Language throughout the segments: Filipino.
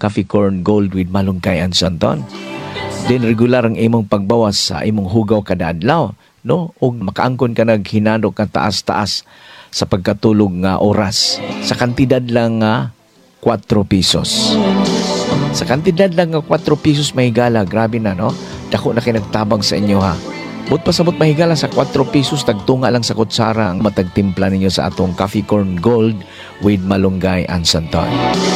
Coffee Corn Gold with Malunggay and Santon. Then regular ang imong pagbawas sa imong hugaw kada adlaw, no? Og makaangkon ka naghinanok ka taas-taas sa pagkatulog nga oras sa kantidad lang nga 4 pesos. Sa kantidad lang nga 4 pesos mahigala, grabe na, no? Dako na kinagtabang sa inyo, ha. But pasabot mahigala sa 4 pesos, tagtunga lang sa kutsara ang matagtimpla ninyo sa atong Coffee Corn Gold with Malunggay and Santon.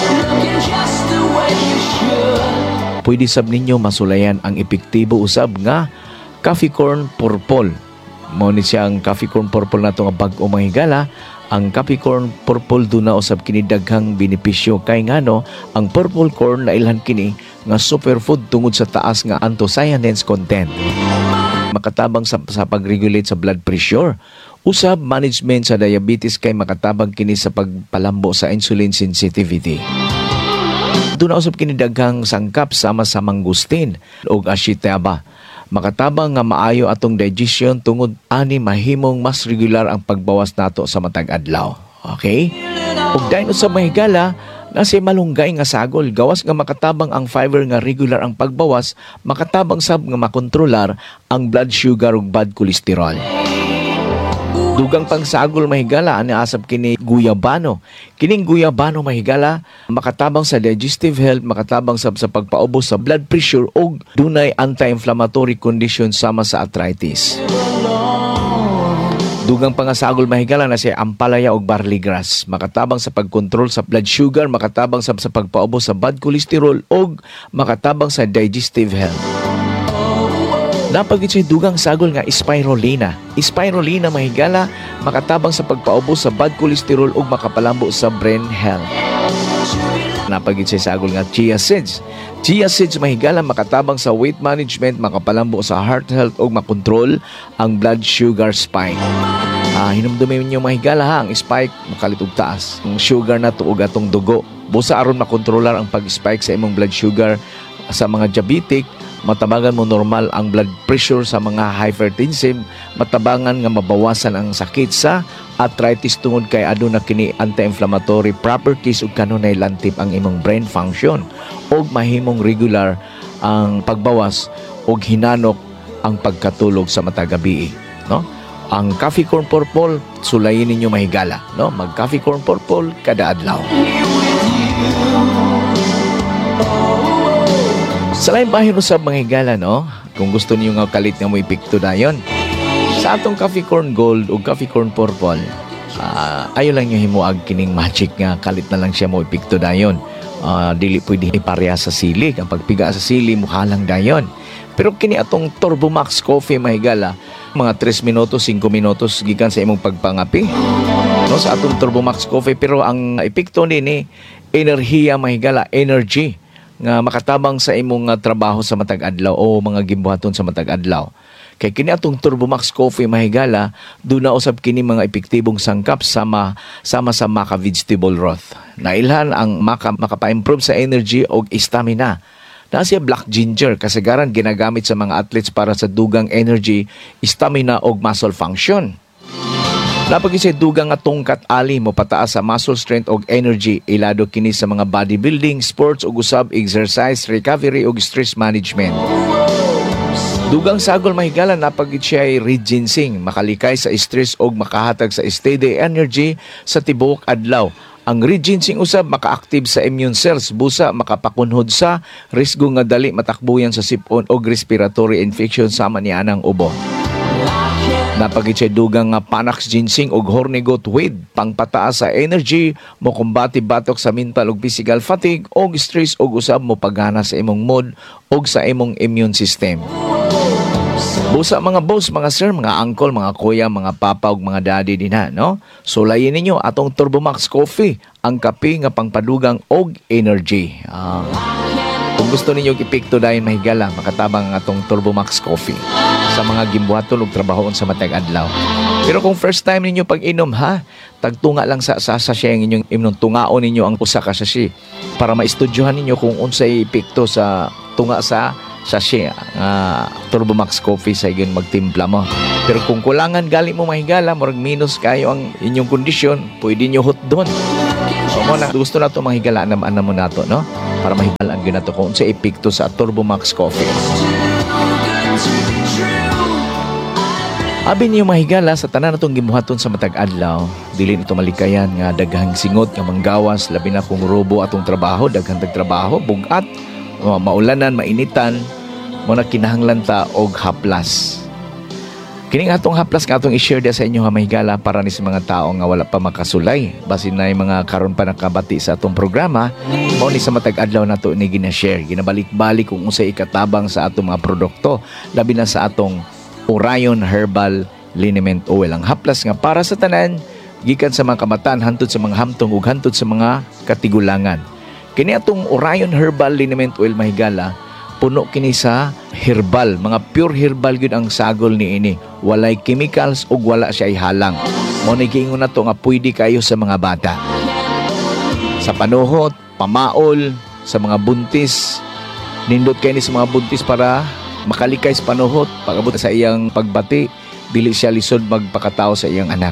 Pwede sab ninyo masulayan ang epektibo usab nga Coffee Corn Purple. Mao ni siyang Coffee Corn Purple na nga bag-o mahigala. Ang Coffee Corn Purple duna usab kini daghang benepisyo kay ngano ang purple corn na ilhan kini nga superfood tungod sa taas nga anthocyanins content. Makatabang sa pag-regulate sa blood pressure. Usab management sa diabetes kay makatabang kini sa pagpalambo sa insulin sensitivity. Duna usab kini daghang sangkap sama sa mangustin ug ashitaba. Makatabang nga maayo atong digestion tungod ani mahimong mas regular ang pagbawas nato sa matag adlaw. Okay? Ug dayon sa mahigala na si malunggay nga sagol gawas nga makatabang ang fiber nga regular ang pagbawas, makatabang sab nga makontrolar ang blood sugar ug bad cholesterol. Dugang pang sagol mahigala ani asab kini guyabano. Kining guyabano mahigala makatabang sa digestive health, makatabang sa pagpaubos sa blood pressure ug dunay anti-inflammatory condition sama sa arthritis. Dugang pangasagol mahigala na si ampalaya ug barley grass, makatabang sa pagkontrol sa blood sugar, makatabang sa pagpaubos sa bad cholesterol ug makatabang sa digestive health. Napagit siya dugang sagol nga spirulina. Spirulina mahigala makatabang sa pagpaubos sa bad cholesterol ug makapalambo sa brain health. Napagit siya sagol nga chia seeds. Chia seeds mahigala makatabang sa weight management, makapalambo sa heart health ug makontrol ang blood sugar spike. Hinumdumin niyo mahigala ha, ang spike makalitog taas. Ang sugar na tuog atong dugo. Busa aron makontrolar ang pag-spike sa imong blood sugar sa mga diabetic, matabangan mo normal ang blood pressure sa mga hypertensive, matabangan nga mabawasan ang sakit sa arthritis tungod kay aduna kini anti-inflammatory properties ug kanunay lantip ang imong brain function ug mahimong regular ang pagbawas ug hinanok ang pagkatulog sa matag gabi, no? Ang Coffee Corn Purple sulayin ninyo mahigala, no? Mag Coffee Corn Purple kada adlaw. Sa lain bahin usab mga higala, no? Kung gusto niyo nga kalit nga mo ipikto dayon. Sa atong Coffee Corn Gold o Coffee Corn Purple, ayo lang niyo himuag kining magic nga kalit na lang siya mo ipikto dayon. Dili pwede ipareha sa sili. Kapag piga sa sili, mukha lang dayon. Pero kini atong Turbo Max Coffee mahigala, mga 3 minutos, 5 minutos gikan sa imong pagpangapi. No, sa atong Turbo Max Coffee, pero ang epekto nini enerhiya mahigala, energy nga makatabang sa imong trabaho sa matag adlaw o mga gimbuhaton sa matag adlaw. Kay kini atong Turbo Max Coffee mahigala, duna usab kini mga epektibong sangkap sama sa maca vegetable broth. Nailhan ang maca makapa-improve sa energy o stamina. Na siya black ginger kasagaran ginagamit sa mga athletes para sa dugang energy, stamina o muscle function. Napag isay dugang nga tungkat ali mo pataas sa muscle strength og energy, ilado kini sa mga bodybuilding, sports ug usab exercise, recovery ug stress management. Dugang sagol mahigala napagid siya ay reginsing, makalikay sa stress ug makahatag sa steady energy sa tibuok adlaw. Ang reginsing usab maka-active sa immune cells, busa makapakunhod sa risgo nga dali matakbuyan sa sipon og respiratory infection sama ni anang ubo. Napagid siya dugang nga Panax ginseng ug horny goat weed, pangpataas sa energy, mo kumbati batok sa mental ug physical fatigue og stress ug usab mo paghana sa imong mood ug sa imong immune system. Busa mga boss, mga sir, mga uncle, mga kuya, mga papa ug mga daddy dinha, no? Sulayin ninyo atong Turbo Max Coffee, ang kape nga pangpadugang og energy. Kung gusto ninyo ipikto dayon mahigala, makatabang ang atong Turbo Max Coffee sa mga gimbuhaton ug trabahoon sa matag adlaw. Pero kung first time ninyo pag-inom ha, tagtunga lang sa sachet ang inyong imnon, tungaon ninyo ang usa ka sachet para maistudyohan ninyo kung unsay epekto sa tunga sa sachet Turbo Max Coffee sa iyon magtimpla mo. Pero kung kulangan gali mo mahigala, murag minus kayo ang inyong kondisyon, pwede nyo hot doon. So mo na gusto na to mahigala, anam mo na to, no? para mahibalaan gyud nato kung unsa epekto sa Turbo Max Coffee. Abi niyo mahigala sa tanan natong gibuhaton sa matag adlaw, dili ito malikayan nga daghang singot nga manggawas labi na kung robo atong trabaho, daghang trabaho, bugat, maulanan, mainitan, mo na kinahanglan ta og haplas. Kining atong haplas nga atong i-share dia sa inyo ha mahigala para ni sa mga tao nga wala pa makasulay. Basin na mga karon pa nakabati sa atong programa, mao ni sa matag adlaw nato ni gina-share, ginabalik-balik kung unsay ikatabang sa atong mga produkto, labi na sa atong Orion Herbal Liniment Oil. Ang haplas nga para sa tanan, gikan sa mga kamatan, hantod sa mga hamtong ug hantod sa mga katigulangan. Kini atong Orion Herbal Liniment Oil mahigala, puno kini sa herbal, mga pure herbal gyud ang sagol niini. Walay chemicals ug wala siya halang. Mao ni giingon nato nga pwede kayo sa mga bata. Sa panuhot, pamaol, sa mga buntis, nindot kay ni sa mga buntis para makalikay sa panuhot, pag-abot sa iyang pagbati, dili siya lisod magpakatao sa iyang anak.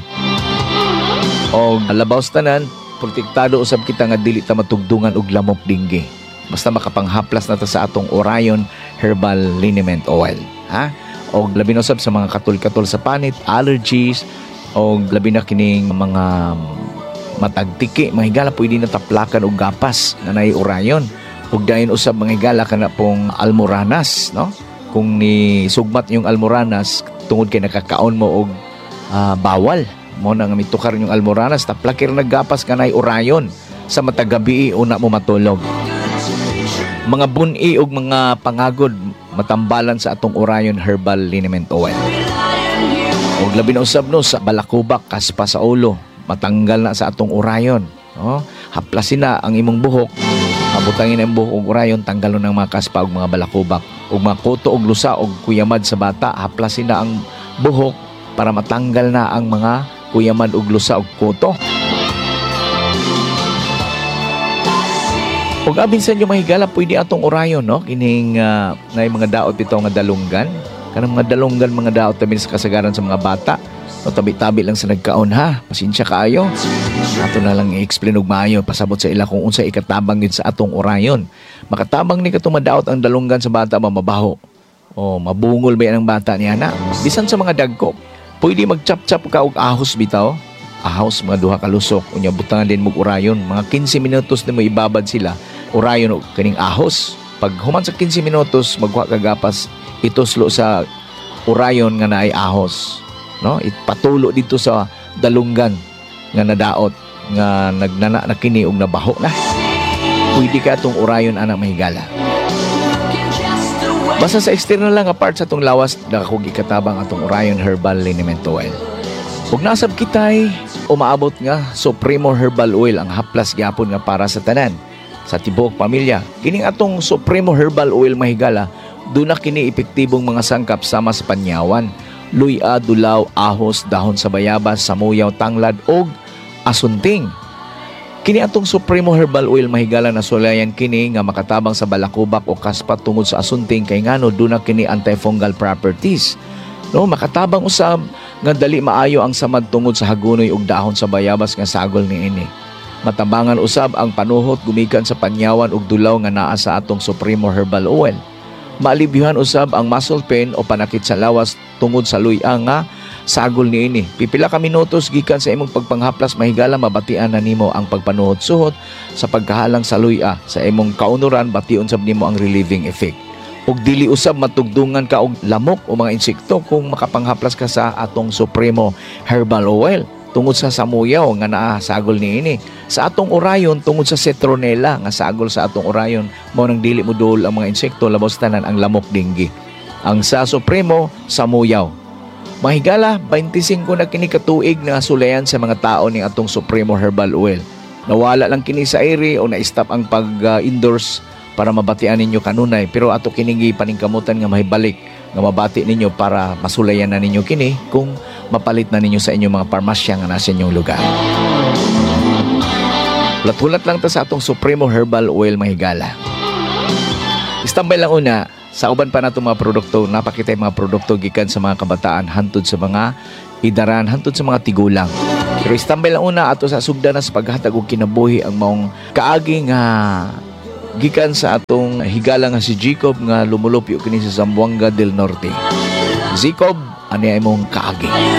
O labaw sa tanan, protektado usab kita nga dili ta matugdungan og lamok dinggi. Basta makapanghaplas na ta sa atong Orion Herbal Liniment Oil. Ha? O labi na usab sa mga katul-katul sa panit, allergies, o labi na kining mga matagtiki, mga higala pwede na taplakan og gapas na nay Orion. Ug dayon usab mga higala kana pong almoranas, no? Kung ni sugmat yung almoranas tungod kay nakakaon mo og bawal mo na nga mitukar yung almoranas taplakir naggapas kanay Orion sa matagabi una mo matulog. Mga buni og mga pangagod matambalan sa atong Orion Herbal Liniment Oil. Og labi na usab no sa balakubak, kaspa sa ulo, matanggal na sa atong Orion. Oh, haplasin na ang imong buhok. Mabutangin ang buhok og Orion, tanggalon ng mga kaspa og mga balakubak. Og mga koto og lusa og kuyamad sa bata, haplasin na ang buhok para matanggal na ang mga kuyamad og lusa og koto. Og abin sa inyo mahigala, pwede atong Orion, no? Kining nay mga daot bitaw nga dalunggan. Kanang mga dalunggan, mga daot tabi sa kasagaran sa mga bata. O tabi-tabi lang sa nagkaon ha. Pasensya kaayo. Ato na lang i-explain og maayo pasabot sa ila kung unsa ikatabang gid sa atong Orion. Makatabang ni katong madaot ang dalunggan sa bata mabaho. O mabungol ba yan ang bata niya na? Bisan sa mga dagko, pwede mag-chop-chop ka og ahos bitaw. Ahos mga duha ka lusok. Unya butangan din mo Orion. Mga 15 minutos na mo ibabad sila. Orion o kaning ahos. Pag human sa 15 minutos, magwa kagapas ituslo sa Orion nga naay ahos. No, ipatulo dito sa dalunggan nga nadaot nga nagnana na kini og nabaho na. Pwede ka itong Orion anak mahigala. Basta sa external lang nga part sa itong lawas, nakakog ikatabang atong Orion Herbal Liniment Oil. Ug nasab kitay umaabot nga Supremo Herbal Oil, ang haplas gyapon nga para sa tanan sa tibuok pamilya. Kining atong Supremo Herbal Oil mahigala, duna kini epektibong mga sangkap sama sa panyawan, luya, dulaw, ahos, dahon sa bayabas, samuyaw, tanglad og asunting. Kini atong Supremo Herbal Oil mahigala na sulayan kini nga makatabang sa balakubak o kaspat tungod sa asunting kay ngano duna kini antifungal properties. No, makatabang usab nga dali maayo ang samad tungod sa hagunoy og dahon sa bayabas nga sagol niini. Matabangan usab ang panuhot gumikan sa panyawan ug dulaw nga naa sa atong Supremo Herbal Oil. Maalibyohan usab ang muscle pain o panakit sa lawas tungod sa luya nga sagol niini. Pipila ka minutos gikan sa imong pagpanghaplas mahigala mabatian na nimo ang pagpanuhot-suhot sa pagkahalang sa luya. Sa imong kaunuran bation sab nimo ang relieving effect. Ug dili usab matugdungan ka og lamok o mga insekto kung makapanghaplas ka sa atong Supremo Herbal Oil. Tungod sa samuyaw nga naa sagol niini. Sa atong Orion tungod sa citronella nga sagol sa atong Orion, mao nang dili mo duol ang mga insekto labos tanan ang lamok dinggi. Ang sa Supremo samuyaw. Mahigala 25 na kini katuig na sulayan sa mga tao ning atong Supremo Herbal Oil. Nawala lang kini sa ere o na-stop ang pag-endorse para mabatian ninyo kanunay, pero ato kini paningkamutan nga mahibalik nga mabati ninyo para masulayan na ninyo kini kung mapalit na ninyo sa inyong mga parmasya nga nasa inyong lugar. Hulat-hulat lang ta sa atong Supremo Herbal Oil mahigala. Istambay lang una, sa uban pa nato mga produkto, napakita yung mga produkto gikan sa mga kabataan, hantod sa mga idaran, hantod sa mga tigulang. Pero istambay lang una, ato sa sugda na sa paghatag og kinabuhi ang maong kaaging gikan sa atong higala nga si Jacob nga lumulupyo kini sa Zamboanga del Norte. Jacob, ani imong kaagi.